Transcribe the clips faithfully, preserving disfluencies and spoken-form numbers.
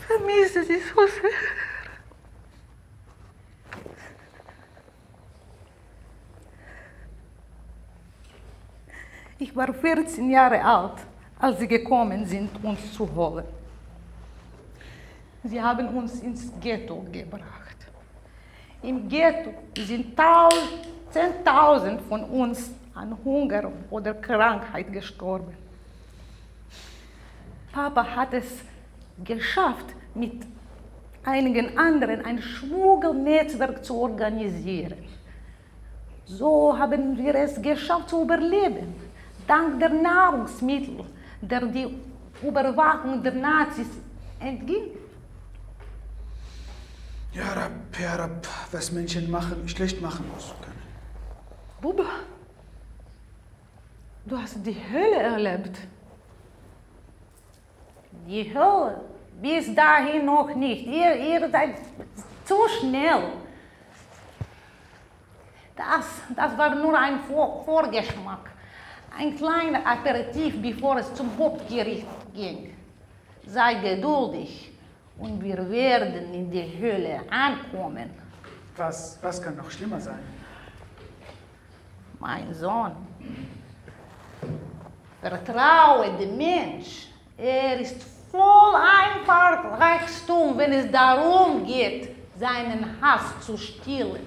vermisse sie so sehr. Ich war vierzehn Jahre alt, als sie gekommen sind, uns zu holen. Sie haben uns ins Ghetto gebracht. Im Ghetto sind zehntausend von uns an Hunger oder Krankheit gestorben. Papa hat es geschafft, mit einigen anderen ein Schmuggelnetzwerk zu organisieren. So haben wir es geschafft zu überleben, dank der Nahrungsmittel, der die Überwachung der Nazis entging. Ja, Rab, ja, Rab, was Menschen machen, schlecht machen muss können. Buba, du hast die Hölle erlebt. Die Hölle? Bis dahin noch nicht. Ihr, ihr seid zu schnell. Das, das war nur ein Vor Vorgeschmack. Ein kleiner Aperitif, bevor es zum Hauptgericht ging. Sei geduldig und wir werden in die Hölle ankommen. Was, was kann noch schlimmer sein? Mein Sohn, vertraue dem Mensch. Er ist voll einfach Reichtum, wenn es darum geht, seinen Hass zu stillen.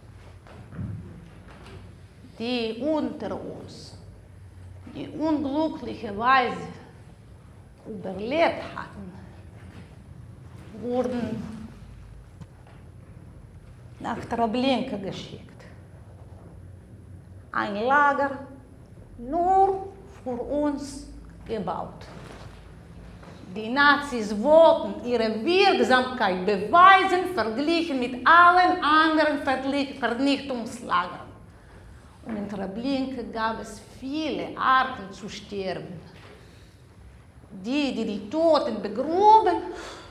Die unter uns, die unglücklicherweise überlebt hatten, wurden nach Treblinka geschickt. Ein Lager nur für uns gebaut. Die Nazis wollten ihre Wirksamkeit beweisen, verglichen mit allen anderen Vernichtungslagern. Und in Treblinka gab es viele Arten zu sterben. Die, die die Toten begruben,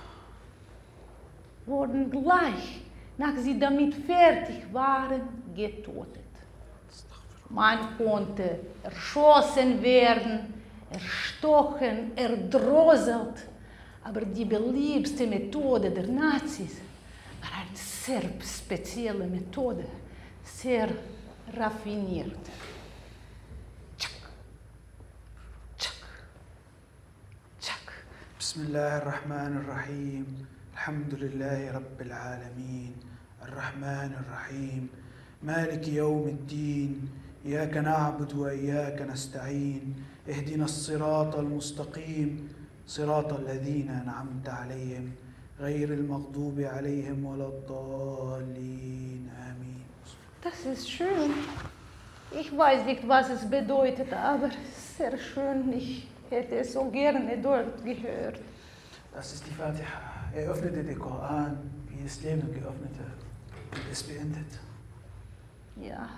wurden gleich, nachdem sie damit fertig waren, getötet. Man konnte erschossen werden, erstochen, erdrosselt, aber die beliebte Methode der Nazis war eine sehr spezielle Methode, sehr raffiniert. Tschak, tschak, tschak. Bismillahirrahmanirrahim. Alhamdulillahi Rabbil Alamin. Ar-Rahmanir-Rahim. Maliki Yawmiddin. إياك نعبد وإياك نستعين اهدنا الصراط المستقيم صراط الذين أنعمت عليهم غير المغضوب عليهم ولا الضالين آمين. Das ist schön. Ich weiß nicht, was es bedeutet, aber sehr schön. Ich hätte es so gerne dort gehört. Das ist die Fatiha. Er öffnete den Koran, wie es Leben geöffnet hat und es beendet. Ja.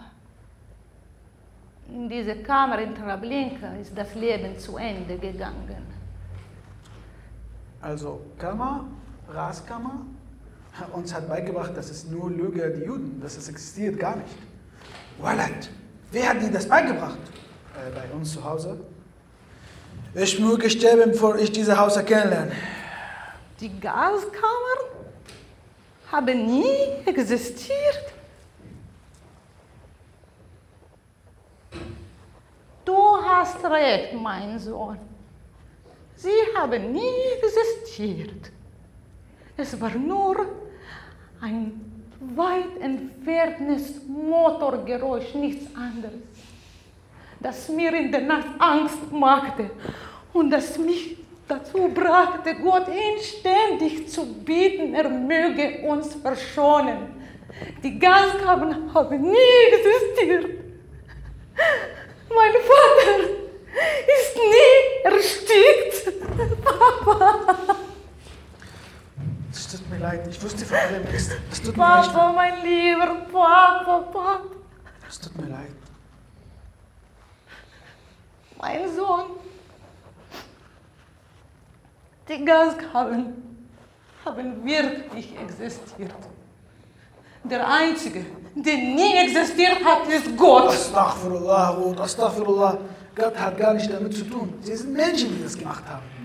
In dieser Kammer in Treblinka ist das Leben zu Ende gegangen. Also Kammer, Raskammer, uns hat beigebracht, dass es nur Lüge die Juden, dass es existiert gar nicht. Walad, wer hat Ihnen das beigebracht? Äh, bei uns zu Hause. Ich möge sterben, bevor ich dieses Haus kennenlerne. Die Gaskammern haben nie existiert. Du hast recht, mein Sohn. Sie haben nie existiert. Es war nur ein weit entferntes Motorgeräusch, nichts anderes, das mir in der Nacht Angst machte und das mich dazu brachte, Gott inständig zu bitten, er möge uns verschonen. Die Gaskammern haben nie existiert. Mein Vater ist nie erstickt. Papa. Es tut mir leid, ich wusste von allem nichts. Es tut mir Papa, leid. mein lieber Papa, Papa. Es tut mir leid. Mein Sohn. Die Gaskammern haben wirklich existiert. Der Einzige, der nie existiert hat, ist Gott. Astaghfirullah, Ruth, Astaghfirullah. Gott hat gar nicht damit zu tun. Sie sind Menschen, die das gemacht haben.